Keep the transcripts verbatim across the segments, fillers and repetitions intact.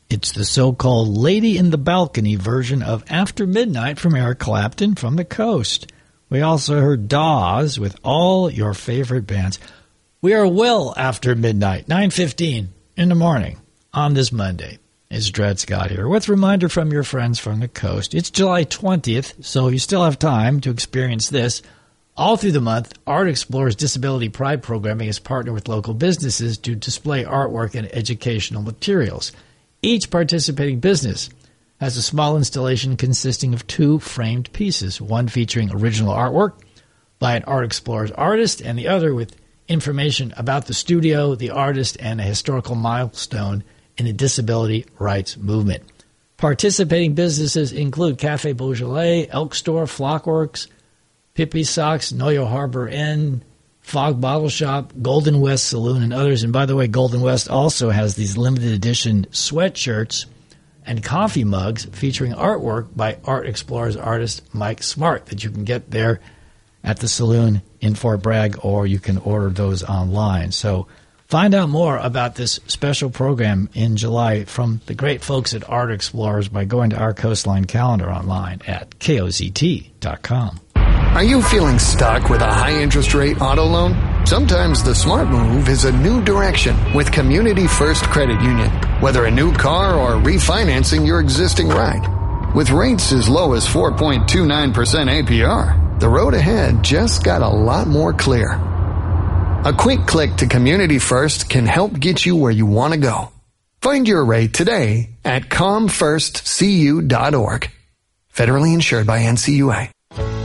It's the so-called Lady in the Balcony version of After Midnight from Eric Clapton from the Coast. We also heard Dawes with all your favorite bands. We are well after midnight, nine fifteen in the morning on this Monday. It's Dred Scott here with a reminder from your friends from the Coast. It's July twentieth, so you still have time to experience this. All through the month, Art Explorers Disability Pride Programming has partnered with local businesses to display artwork and educational materials. Each participating business has a small installation consisting of two framed pieces, one featuring original artwork by an Art Explorers artist and the other with information about the studio, the artist, and a historical milestone in the disability rights movement. Participating businesses include Cafe Beaujolais, Elk Store, Flockworks, Pippi Socks, Noyo Harbor Inn, Fog Bottle Shop, Golden West Saloon, and others. And by the way, Golden West also has these limited edition sweatshirts and coffee mugs featuring artwork by Art Explorers artist Mike Smart that you can get there at the saloon in Fort Bragg, or you can order those online. So find out more about this special program in July from the great folks at Art Explorers by going to our Coastline calendar online at K O Z T dot com. Are you feeling stuck with a high-interest rate auto loan? Sometimes the smart move is a new direction with Community First Credit Union. Whether a new car or refinancing your existing ride. With rates as low as four point two nine percent A P R, the road ahead just got a lot more clear. A quick click to Community First can help get you where you want to go. Find your rate today at com first c u dot org. Federally insured by N C U A.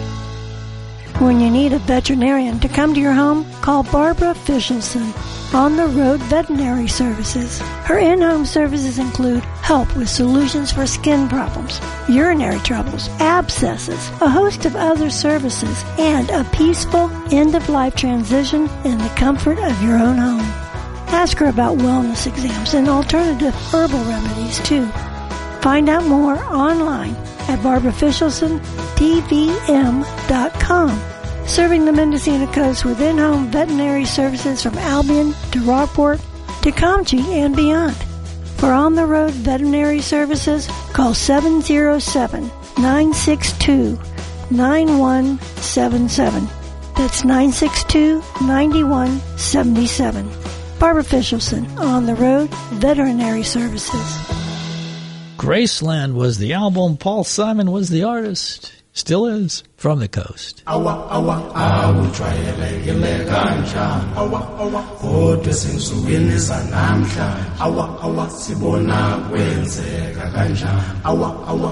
When you need a veterinarian to come to your home, call Barbara Fishelson, On the Road Veterinary Services. Her in-home services include help with solutions for skin problems, urinary troubles, abscesses, a host of other services, and a peaceful end-of-life transition in the comfort of your own home. Ask her about wellness exams and alternative herbal remedies, too. Find out more online at barbara fishelson t v m dot com. Serving the Mendocino Coast with in-home veterinary services from Albion to Rockport to Comchie and beyond. For on-the-road veterinary services, call seven oh seven, nine six two, nine one seven seven. That's nine six two, nine one seven seven. Barbara Fishelson, On the Road Veterinary Services. Graceland was the album. Paul Simon was the artist. Still is. From the Coast. Awa awa awu trayelekele kanjani awa awa kodwa sensukwini sanamhla awa awa sibona kwenzeka kanjani awa awa